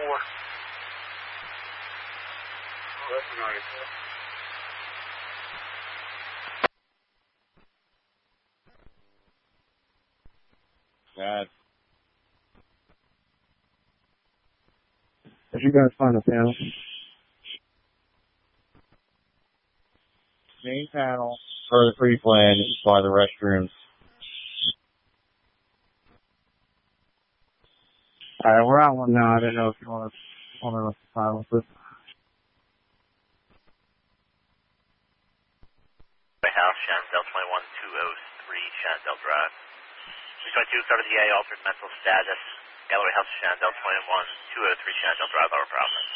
Oh, that's nice. Bad. Did you guys find a panel? Main panel for the pre-plan is by the restrooms. Alright, we're out one now. I didn't know if you wanted us to silence it. House, Shandell 21203, Shandell Drive. 322, started the A, altered mental status. Gallery House, Shandell 21203, Shandell Drive, our province.